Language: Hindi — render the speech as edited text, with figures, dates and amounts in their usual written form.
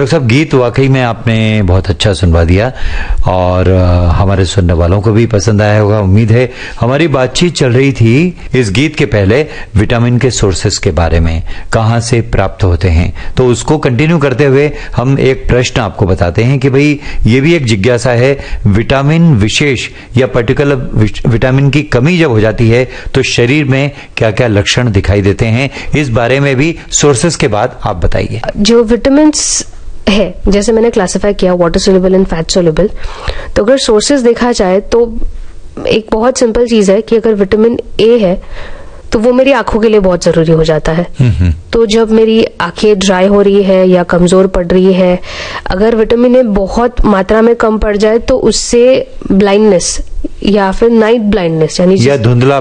डॉक्टर साहब, गीत वाकई में आपने बहुत अच्छा सुनवा दिया और हमारे सुनने वालों को भी पसंद आया होगा, उम्मीद है। हमारी बातचीत चल रही थी इस गीत के पहले विटामिन के सोर्सेस के बारे में, कहाँ से प्राप्त होते हैं। तो उसको कंटिन्यू करते हुए हम एक प्रश्न आपको बताते हैं कि भाई ये भी एक जिज्ञासा है, विटामिन विशेष या पर्टिकुलर विटामिन की कमी जब हो जाती है तो शरीर में क्या क्या लक्षण दिखाई देते हैं, इस बारे में भी सोर्सेस के बाद आप बताइए। जो विटामिन है, जैसे मैंने क्लासिफाई किया water soluble and fat soluble, तो अगर सोर्सेज देखा जाए तो एक बहुत सिंपल चीज है कि अगर विटामिन ए है तो वो मेरी आंखों के लिए बहुत जरूरी हो जाता है। तो जब मेरी आंखें ड्राई हो रही है या कमजोर पड़ रही है, अगर विटामिन ए बहुत मात्रा में कम पड़ जाए तो उससे ब्लाइंडनेस या फिर नाइट ब्लाइंडनेस यानी धुंधला